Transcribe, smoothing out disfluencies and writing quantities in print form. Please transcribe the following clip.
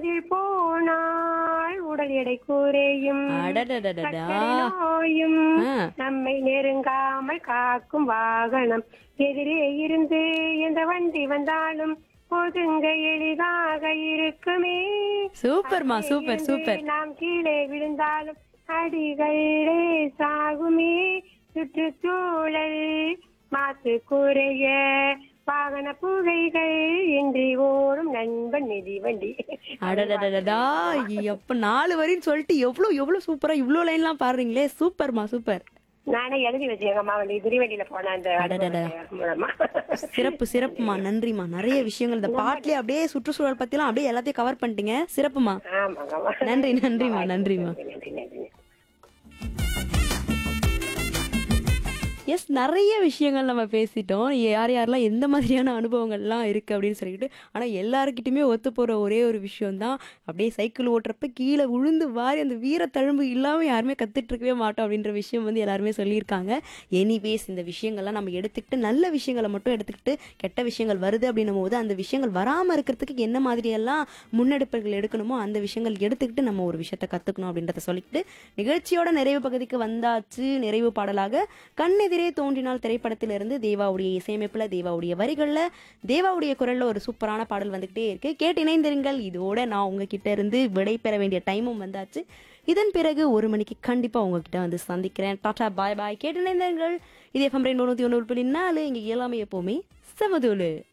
அதில் போனால் உடல் எடை குறையும். அடடடடடா. சர்க்கரை நோயும் ஆ. நம்மை நெருங்காமல் காக்கும் வாகனம். எதிரே இருந்து எந்த வண்டி வந்தாலும் ஒதுங்க எளிதாக இருக்குமே. சூப்பர்மா, அதிலே சூப்பர் இருந்து சூப்பர். நாம் கீழே விழுந்தாலும் அடிகளே சாகுமே. சுற்றுச்சூழல் மாசு குறைய வாகன புகைகள் இன்றி ஓடும் நண்பன் மிதிவண்டி. அடடடடடா. எப்ப 4 வரின்னு சொல்லிட்டு எவ்வளவு எவ்வளவு சூப்பரா இவ்ளோ லைன்லாம் பாடுறீங்களே. சூப்பர்மா சூப்பர். நானே எழுதி வச்சேங்கம்மா, வந்து மிதிவண்டியில போன அந்த அடடடா. மூலமா. சிறப்பு சிறப்புமா, நன்றிமா. நிறைய விஷயங்கள் இந்த பாட்டுலயே அப்படியே சுற்றுச்சூழல் பத்திலாம் அப்படியே எல்லாத்தையும் கவர் பண்ணிட்டீங்க. சிறப்புமா. ஆமாங்கம்மா. நன்றி நன்றிமா நன்றிமா. நன்றி நன்றி. எஸ், நிறைய விஷயங்கள் நம்ம பேசிட்டோம். யார் யாரெல்லாம் எந்த மாதிரியான அனுபவங்கள்லாம் இருக்குது அப்படின்னு சொல்லிட்டு. ஆனால் எல்லாருக்கிட்டையுமே ஒத்து போகிற ஒரே ஒரு விஷயம்தான், அப்படியே சைக்கிள் ஓட்டுறப்ப கீழே விழுந்து வாரி அந்த வீரத்தழும்பு இல்லாமல் யாருமே கற்றுட்டு இருக்கவே மாட்டோம் அப்படின்ற விஷயம் வந்து எல்லாருமே சொல்லியிருக்காங்க. எனிவேஸ், இந்த விஷயங்கள்லாம் நம்ம எடுத்துக்கிட்டு நல்ல விஷயங்களை மட்டும் எடுத்துக்கிட்டு கெட்ட விஷயங்கள் வருது அப்படின்னும் போது அந்த விஷயங்கள் வராமல் இருக்கிறதுக்கு என்ன மாதிரியெல்லாம் முன்னெடுப்புகள் எடுக்கணுமோ அந்த விஷயங்கள் எடுத்துக்கிட்டு நம்ம ஒரு விஷயத்தை கற்றுக்கணும் அப்படின்றத சொல்லிக்கிட்டு நிகழ்ச்சியோட நிறைவு பகுதிக்கு வந்தாச்சு. நிறைவு பாடலாக கண்ணெதிரே தோன்றினால் திரைப்படத்திலிருந்து தேவாவுடைய இசையமைப்புல, தேவாவுடைய வரிகள்ல, தேவாவுடைய குரல்ல ஒரு சூப்பரான பாடல் வந்துகிட்டே இருக்கு. கேட்டு இணைந்திருங்கள். இதோட நான் உங்ககிட்ட இருந்து விடை பெற வேண்டிய டைமும் வந்தாச்சு. இதன் பிறகு 1 மணிக்கு கண்டிப்பா உங்ககிட்ட வந்து சந்திக்கிறேன். டாடா பாய் பாய். கேட்டு இணைந்திருங்கள். இது FM 101.4. இங்க எல்லாமே எப்பவுமே சமதூளு.